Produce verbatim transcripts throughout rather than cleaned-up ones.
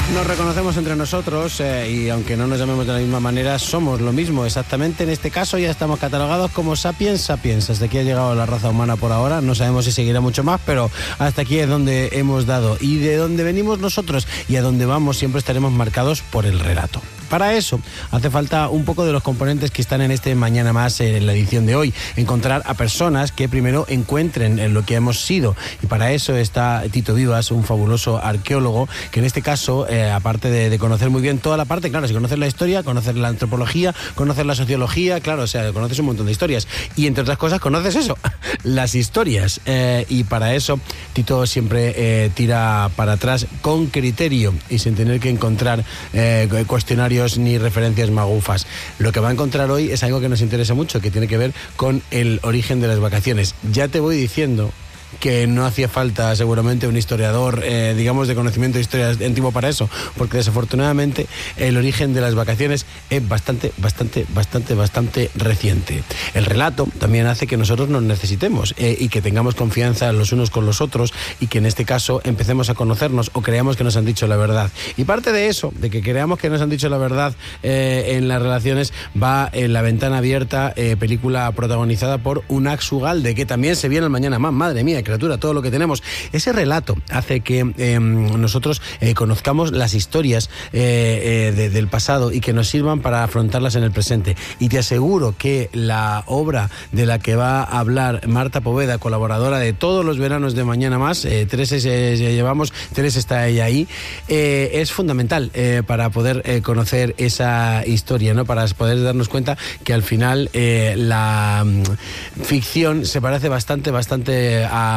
Nos reconocemos entre nosotros eh, y aunque no nos llamemos de la misma manera, somos lo mismo. Exactamente, en este caso ya estamos catalogados como Sapiens Sapiens. Hasta aquí ha llegado la raza humana por ahora. No sabemos si seguirá mucho más, pero hasta aquí es donde hemos dado. Y de donde venimos nosotros y a donde vamos siempre estaremos marcados por el relato. Para eso hace falta un poco de los componentes que están en este Mañana Más, en la edición de hoy. Encontrar a personas que primero encuentren en lo que hemos sido. Y para eso está Tito Vivas, un fabuloso arqueólogo, que en este caso, eh, aparte de, de conocer muy bien toda la parte, claro, si conoces la historia, conocer la antropología, conocer la sociología, claro, o sea, conoces un montón de historias. Y entre otras cosas, conoces eso, las historias. Eh, y para eso, Tito siempre eh, tira para atrás con criterio y sin tener que encontrar eh, cuestionarios ni referencias magufas. Lo que va a encontrar hoy es algo que nos interesa mucho, que tiene que ver con el origen de las vacaciones. Ya te voy diciendo que no hacía falta seguramente un historiador, eh, digamos, de conocimiento de historia antiguo para eso, porque desafortunadamente el origen de las vacaciones es bastante, bastante, bastante, bastante reciente. El relato también hace que nosotros nos necesitemos eh, y que tengamos confianza los unos con los otros y que en este caso empecemos a conocernos o creamos que nos han dicho la verdad. Y parte de eso, de que creamos que nos han dicho la verdad eh, en las relaciones, va en La Ventana Abierta, eh, película protagonizada por Unax Ugalde, que también se viene el Mañana Más. Madre mía, criatura, todo lo que tenemos. Ese relato hace que eh, nosotros eh, conozcamos las historias eh, eh, de, del pasado y que nos sirvan para afrontarlas en el presente. Y te aseguro que la obra de la que va a hablar Marta Poveda, colaboradora de todos los veranos de Mañana Más, eh, tres eh, llevamos, tres está ella ahí, eh, es fundamental eh, para poder eh, conocer esa historia, ¿no? Para poder darnos cuenta que al final eh, la mm, ficción se parece bastante, bastante a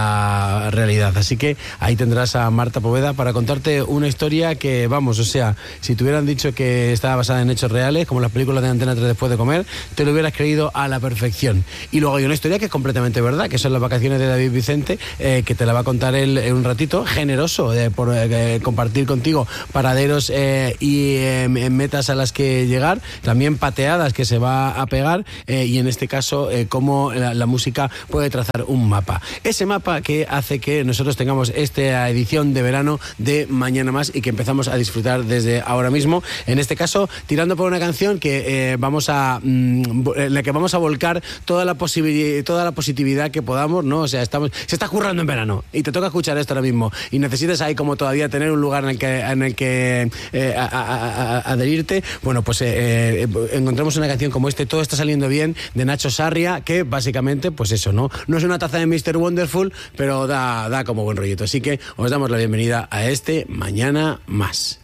la realidad. Así que ahí tendrás a Marta Poveda para contarte una historia que, vamos, o sea, si te hubieran dicho que estaba basada en hechos reales, como las películas de Antena tres después de comer, te lo hubieras creído a la perfección. Y luego hay una historia que es completamente verdad, que son las vacaciones de David Vicente, eh, que te la va a contar él en un ratito, generoso eh, por eh, compartir contigo paraderos eh, y eh, metas a las que llegar, también pateadas que se va a pegar eh, y en este caso eh, cómo la, la música puede trazar un mapa. Ese mapa que hace que nosotros tengamos esta edición de verano de Mañana Más y que empezamos a disfrutar desde ahora mismo. En este caso, tirando por una canción que eh, vamos a mmm, en la que vamos a volcar toda la posibilidad, toda la positividad que podamos, ¿no? O sea, estamos, se está currando en verano y te toca escuchar esto ahora mismo y necesitas ahí como todavía tener un lugar en el que en el que eh, a, a, a, adherirte. Bueno, pues eh, eh, encontramos una canción como este, Todo está saliendo bien, de Nacho Sarria, que básicamente, pues eso, ¿no? No es una taza de míster Wonderful, pero da, da como buen rollito. Así que os damos la bienvenida a este Mañana Más.